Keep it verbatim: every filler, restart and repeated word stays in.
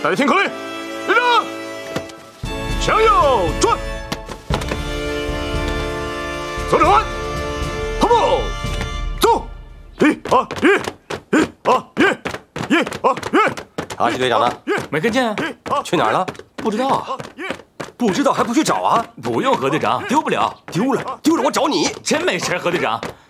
大家听口令，立正，向右转，左转弯，跑步，走，一二一，一二一，一二一。 阿西队长呢？ 没看见啊？ 去哪儿了？ 不知道啊。 不知道还不去找啊？ 不用，何队长，丢不了。 丢了，丢了，我找你。 真没事，何队长。